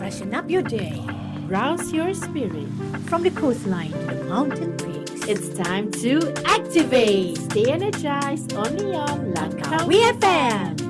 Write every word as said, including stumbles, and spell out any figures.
Freshen up your day. Rouse your spirit. From the coastline to the mountain peaks. It's time to activate. Stay energized only on Langkawi We F M.